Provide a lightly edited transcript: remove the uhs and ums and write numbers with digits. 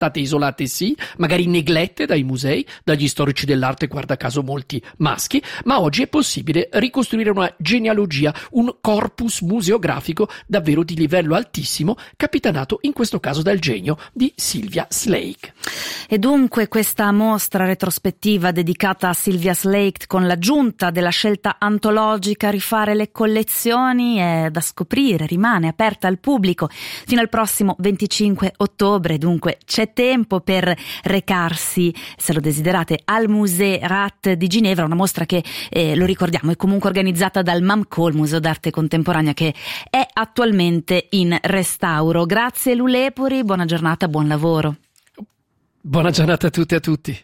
state isolate sì, magari neglette dai musei, dagli storici dell'arte, guarda caso molti maschi, ma oggi è possibile ricostruire una genealogia, un corpus museografico davvero di livello altissimo, capitanato in questo caso dal genio di Sylvia Slake. E dunque questa mostra retrospettiva dedicata a Sylvia Slake, con l'aggiunta della scelta antologica rifare le collezioni, è da scoprire, rimane aperta al pubblico fino al prossimo 25 ottobre, dunque c'è tempo per recarsi, se lo desiderate, al Musée Rat di Ginevra, una mostra che, lo ricordiamo, è comunque organizzata dal MAMCO, il Museo d'Arte Contemporanea, che è attualmente in restauro. Grazie Lu Lepori, buona giornata, buon lavoro. Buona giornata a tutte e a tutti.